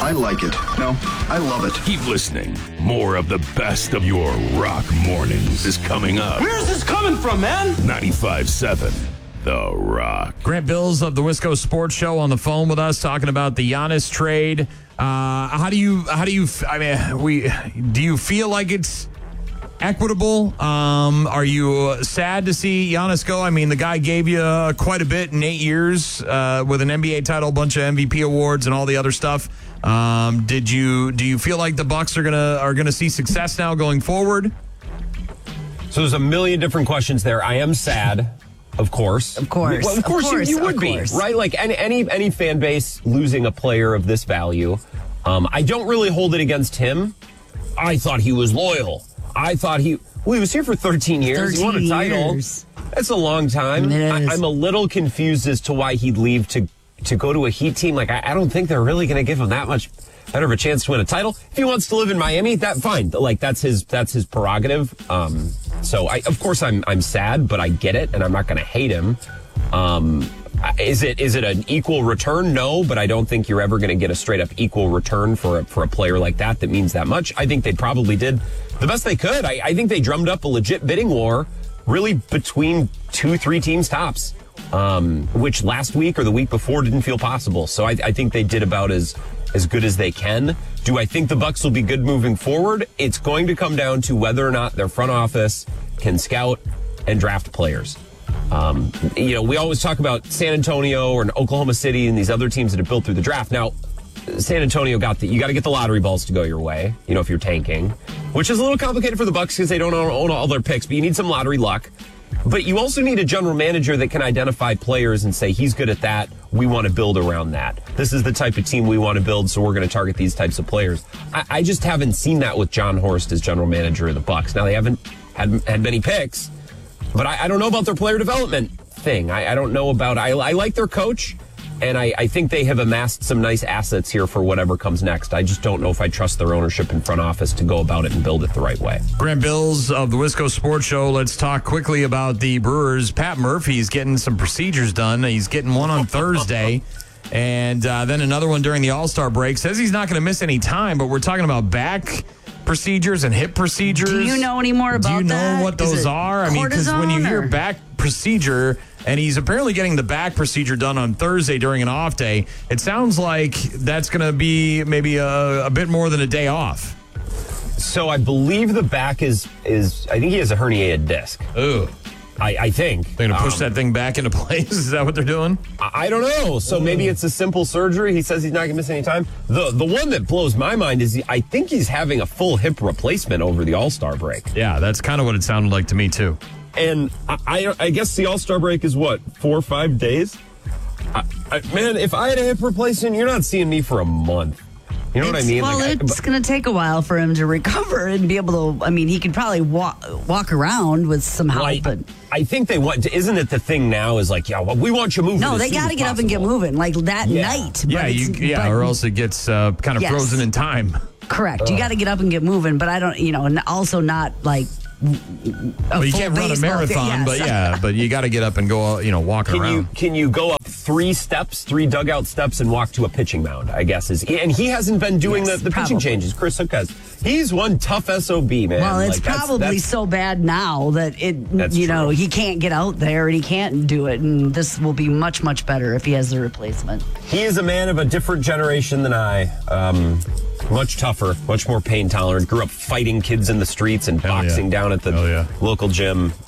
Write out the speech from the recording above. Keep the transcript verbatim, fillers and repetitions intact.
I like it. No, I love it. Keep listening. More of the best of your rock mornings is coming up. Where's this coming from, man? ninety-five point seven The Rock. Grant Bills of the Wisco Sports Show on the phone with us, talking about the Giannis trade. Uh, how do you? How do you? I mean, we do you feel like it's equitable? Um, are you sad to see Giannis go? I mean, the guy gave you uh, quite a bit in eight years uh, with an N B A title, a bunch of M V P awards, and all the other stuff. Um, did you? Do you feel like the Bucks are gonna are gonna see success now going forward? So there's a million different questions there. I am sad. Of course. Of course. Well, of course, of course you, you would of be, course. right? Like any, any any fan base losing a player of this value. Um, I don't really hold it against him. I thought he was loyal. I thought he well, he was here for thirteen years. He won a title. Years. That's a long time. It is. I, I'm a little confused as to why he'd leave to to go to a Heat team. Like I, I don't think they're really going to give him that much better of a chance to win a title. If he wants to live in Miami, that fine. Like that's his that's his prerogative. Um, so I, of course I'm I'm sad, but I get it, and I'm not going to hate him. Um, is it is it an equal return? No, but I don't think you're ever going to get a straight up equal return for a, for a player like that that means that much. I think they probably did the best they could. I, I think they drummed up a legit bidding war, really between two three teams tops, um, which last week or the week before didn't feel possible. So I, I think they did about as as good as they can. Do I think the Bucks will be good moving forward? It's going to come down to whether or not their front office can scout and draft players. Um, you know, we always talk about San Antonio or Oklahoma City and these other teams that have built through the draft. Now, San Antonio got the, you got to get the lottery balls to go your way, you know, if you're tanking, which is a little complicated for the Bucks because they don't own, own all their picks, but you need some lottery luck. But you also need a general manager that can identify players and say, he's good at that. We want to build around that. This is the type of team we want to build, so we're going to target these types of players. I, I just haven't seen that with John Horst as general manager of the Bucks. Now, they haven't had, had many picks, but I, I don't know about their player development thing. I, I don't know about, I, I like their coach, and I, I think they have amassed some nice assets here for whatever comes next. I just don't know if I trust their ownership and front office to go about it and build it the right way. Grant Bills of the Wisco Sports Show. Let's talk quickly about the Brewers. Pat Murphy's getting some procedures done. He's getting one on Thursday, and uh, then another one during the All-Star break. Says he's not going to miss any time, but we're talking about back procedures and hip procedures. Do you know any more about that? Do you know that? what those are? I mean, because when you hear or? back procedure, and he's apparently getting the back procedure done on Thursday during an off day, it sounds like that's going to be maybe a, a bit more than a day off. So I believe the back is, is I think he has a herniated disc. Ooh. I, I think. They're going to push um, that thing back into place? Is that what they're doing? I, I don't know. So maybe it's a simple surgery. He says he's not going to miss any time. The the one that blows my mind is he, I think he's having a full hip replacement over the All-Star break. Yeah, that's kind of what it sounded like to me, too. And I, I, I guess the All-Star break is what, four or five days? I, I, man, if I had a hip replacement, you're not seeing me for a month. You know it's, what I mean? Well, like, it's going to take a while for him to recover and be able to. I mean, he could probably walk walk around with some help. Well, I, but I think they want. To, isn't it the thing now? Is like, yeah, well, we want you moving. no, as they soon got to as get up and get possible. moving like that Yeah. night. Yeah, but you, it's- yeah, but- or else it gets uh, kind of Yes. frozen in time. correct. You got to get up and get moving, but I don't. You know, and also not like. Well, you can't run a marathon, yes. but yeah, but you got to get up and go, you know, walk Can around. you can you go up three steps, three dugout steps, and walk to a pitching mound? I guess is and he hasn't been doing Yes, the, the pitching probably. changes. Chris Hook has. He's one tough S O B, man. Well, it's Like, that's- probably that's- so bad now that it, That's you know, true. he can't get out there and he can't do it. And this will be much, much better if he has the replacement. He is a man of a different generation than I. Um, much tougher, much more pain tolerant. Grew up fighting kids in the streets and Hell yeah. boxing down at the Hell yeah. local gym.